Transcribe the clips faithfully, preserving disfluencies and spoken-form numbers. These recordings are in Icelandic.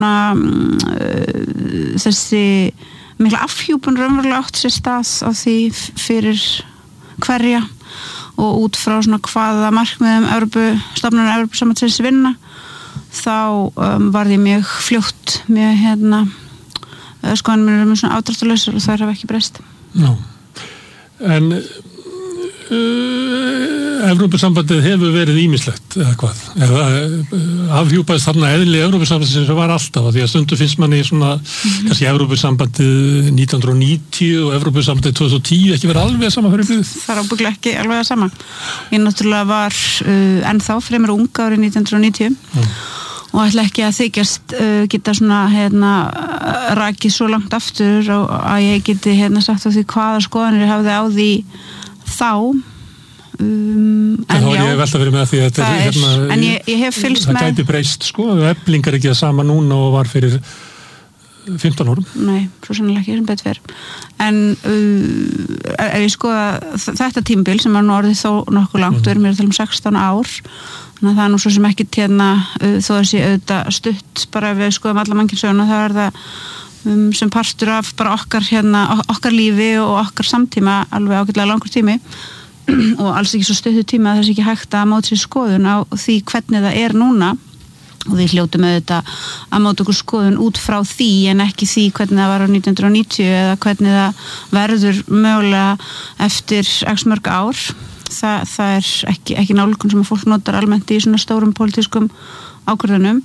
uh, þessi mikla afhjúpun raunverulega átt sér stað á því fyrir hverja og út frá svona hvaða markmiðum Evrópu, stofnunar Evrópusambandsins vinna, þá um, varð ég mjög fljótt mjög hérna skoðanir mér eru mjög svona afdráttarlausar og þær hafa ekki breyst. Já, en uh, Evrópusambandið hefur verið ýmislegt eða hvað, eða uh, afhjúpaðist þarna eðli Evrópusambandsins sem var alltaf, því að stundu finnst manni svona mm-hmm. kannski Evrópusambandið nítján hundruð níutíu og Evrópusambandið tvö þúsund og tíu ekki verið alveg sama fyrir byggð. Það er ábygglega ekki alveg sama. Ég náttúrulega var uh, ennþá fremur unga árið nítján hundruð níutíu mm. og ætla ekki að þykjast uh, geta svona hérna rakið svo langt aftur og að ég geti hérna sagt á því hvaða skoðanir ég hafði á því þá um, en, en þá er ég velta verið með því að þetta er hérna, en ég, ég hef fylgst það með gæti breyst sko, Efling er ekki það sama núna og var fyrir fimmtán árum. Nei, svo sannlega ekki sem betur fer en uh, ef ég skoða þetta tímabil sem er nú orðið þó nokkuð langt, við erum mér til um sextán ár, þannig að það er nú svo sem ekki hérna uh, þó að sé auðvitað stutt bara ef við skoðum alla mannkynssöguna, þá er það um, sem partur af bara okkar hérna, okkar lífi og okkar samtíma alveg ágætlega langur tími og alls ekki svo stuttur tíma að það sé ekki hægt að móta sér skoðun á því hvernig það er núna og við hljótum auðvitað að móta okkur skoðun út frá því en ekki því hvernig það var á nítján hundruð níutíu eða hvernig það verður mögulega eftir x mörg ár. Þa, það er ekki, ekki nálgun sem að fólk notar almennt í svona stórum pólitískum ákvörðunum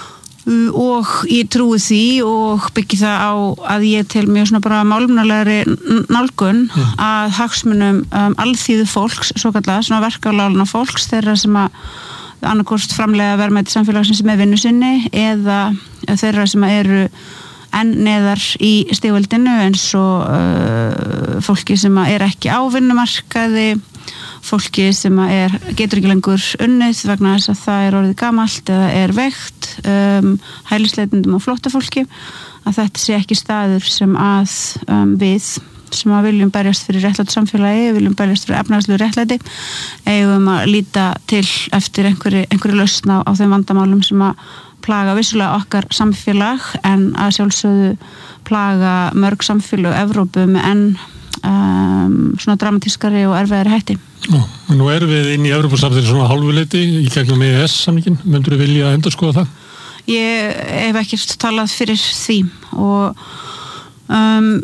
og ég trúi því og byggi það á að ég tel mjög svona bara málefnalegri nálgun mm. að hagsmunum um, alþýðu fólks, svo kallað, svona verkafláluna fólks, þeirra sem að annarkost framlega verðmæti samfélagsins með vinnu sinni eða þeirra sem eru enn neðar í stigveldinu eins og uh, fólki sem er ekki á vinnumarkaði, fólki sem er, getur ekki lengur unnið vegna þess að það er orðið gamalt eða er veikt, um, hælisleitendum og flóttafólki, að þetta sé ekki staður sem að um, við sem að viljum berjast fyrir réttlæti samfélagi, viljum berjast fyrir efnahagslegu réttlæti, eigum að líta til eftir einhverju, einhverju lausn á, á þeim vandamálum sem að plaga vissulega okkar samfélag en að sjálfsögðu plaga mörg samfélag Evrópu með enn um, svona dramatískari og erfiðari hætti. Ó, nú erum við inn í Evrópusambandinu svona hálfuleiti í gegnum E E S-samningin, myndur við vilja endurskoða það? Ég hef ekki talað fyrir því og um,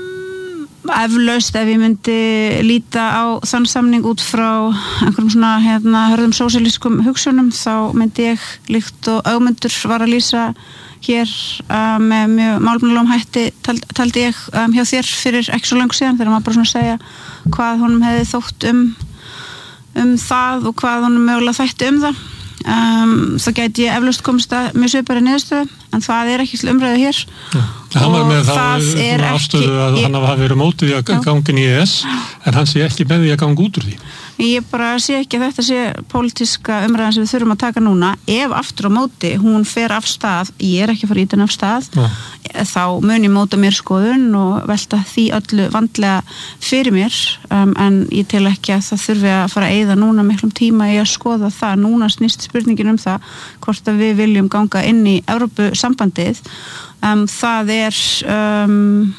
eflaust ef ég myndi líta á þann samning út frá einhverjum svona hérna hörðum sósíalískum hugsunum þá myndi ég líkt og Ögmundur var að lýsa hér uh, með mjög málefnalegum hætti tald, taldi ég um, hjá þér fyrir ekki svo langt síðan þegar maður bara svona segja hvað honum hefði þótt um um það og hvað honum mögulega þætti um það um, þá gæti ég eflaust komist að mjög svipari niðurstöðu en það er ekki umræðu hér ja. Hann var með það er afstöðu að ég, hann hafa verið mótið í að gangin í E E S en hann sé ekki með því að ganga út úr því. Ég bara sé ekki að þetta sé pólitíska umræðan sem við þurfum að taka núna ef aftur á móti hún fer af stað, ég er ekki að fara í den af stað ja. Þá mun ég móta mér skoðun og velta því öllu vandlega fyrir mér um, en ég tel ekki að það þurfi að fara að eyða núna miklum tíma í að skoða það, núna snýst spurningin um það hvort að við viljum ganga inn í Evrópusambandið um, það er um,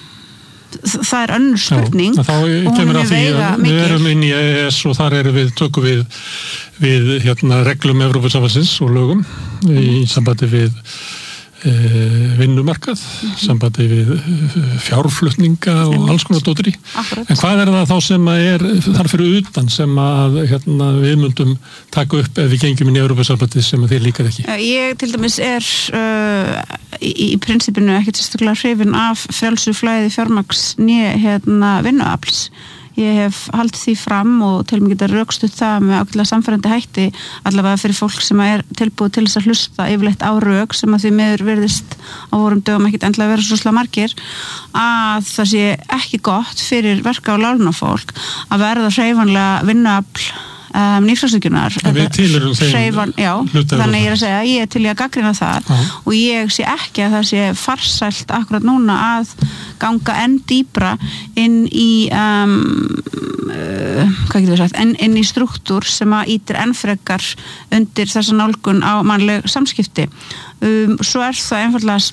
það er önnur spurning Já, og hún er veiga mikil. Við erum inn í E E S og þar erum við, tökum við, við hérna, reglum Evrópusambandsins og lögum mm. í sambandi við e, vinnumarkað, mm. sambandi við fjárflutninga og mm. alls konar dóttir í. En hvað er það þá sem er þar fyrir utan sem að hérna, við myndum taka upp ef við gengjum inn í Evrópusambandið sem þér líkar ekki? Ég til dæmis er uh, í, í prinsipinu ekkert sérstaklega hrifin af frjálsu flæði fjármagns né hérna vinnuafls. Ég hef haldið því fram og til mig geta rökstutt það með ákveðlega samfærandi hætti allavega fyrir fólk sem er tilbúið til þess að hlusta yfirleitt á rök sem að því miður virðist á vorum dögum ekkert endlega vera svo slega margir að það sé ekki gott fyrir verka- og lánafólk að verða hreyfanlega vinnuafl Um, nýfrásökunar Hreyfan, já, þannig ég er að segja ég er til í að gaggrina það já. Og ég sé ekki að það sé farsælt akkurat núna að ganga enn dýpra inn í um, uh, hvað getur við sagt enn, inn í struktúr sem að ítir enn frekar undir þessa nálgun á mannleg samskipti um, svo er það einfaldlega